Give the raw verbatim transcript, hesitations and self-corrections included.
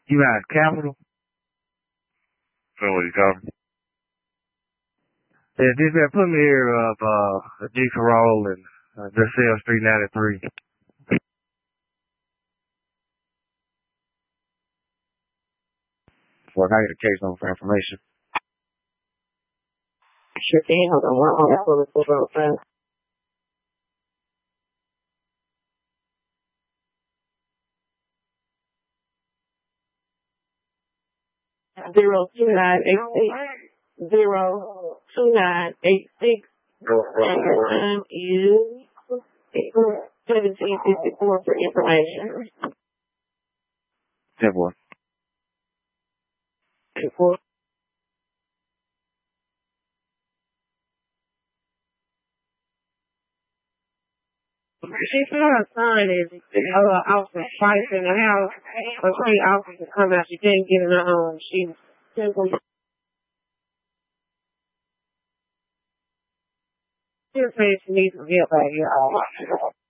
You got Capital? So what you call me? Yeah, just uh, put me here of uh, a G Corolla and uh, just sales three ninety-three. Well, I get a case on for information. Sure thing. Hold on one moment. Pull it real fast. Zero two nine eight six zero two nine eight six. Time is seventeen fifty four for information. ten four. Four. She said her son is uh, out for fights in the house. But three officers come out. She can't get in her own. She simply just said she needs some help out here.